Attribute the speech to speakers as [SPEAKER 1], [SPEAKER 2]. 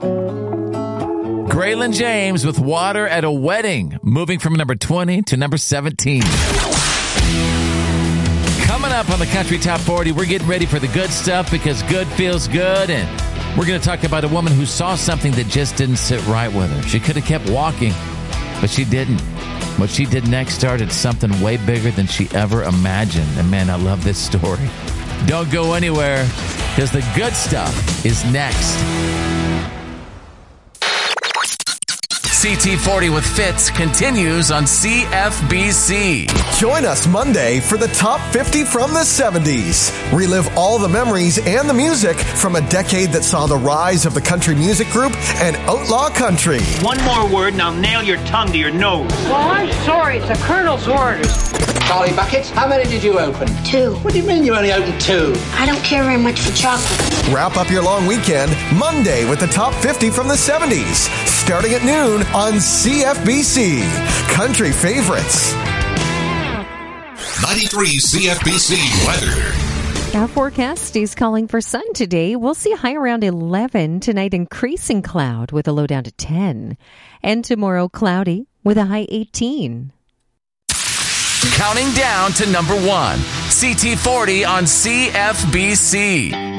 [SPEAKER 1] Graylin James with Water at a Wedding, moving from number 20 to number 17. Coming up on the Country Top 40, we're getting ready for the good stuff because good feels good. And we're going to talk about a woman who saw something that just didn't sit right with her. She could have kept walking, but she didn't. What she did next started something way bigger than she ever imagined. And man, I love this story. Don't go anywhere because the good stuff is next. CT40 with Fitz continues on CFBC.
[SPEAKER 2] Join us Monday for the Top 50 from the 70s. Relive all the memories and the music from a decade that saw the rise of the country music group and outlaw country.
[SPEAKER 3] One more word and I'll nail your tongue to your nose.
[SPEAKER 4] Well, I'm sorry. It's the Colonel's orders.
[SPEAKER 5] Charlie Bucket, how many did you open?
[SPEAKER 4] 2.
[SPEAKER 5] What do you mean you only opened 2?
[SPEAKER 4] I don't care very much for chocolate.
[SPEAKER 2] Wrap up your long weekend Monday with the Top 50 from the 70s, starting at noon on CFBC. Country Favorites.
[SPEAKER 6] 93 CFBC weather.
[SPEAKER 7] Our forecast is calling for sun today. We'll see a high around 11. Tonight, increasing cloud with a low down to 10. And tomorrow, cloudy with a high 18.
[SPEAKER 1] Counting down to number 1. CT40 on CFBC.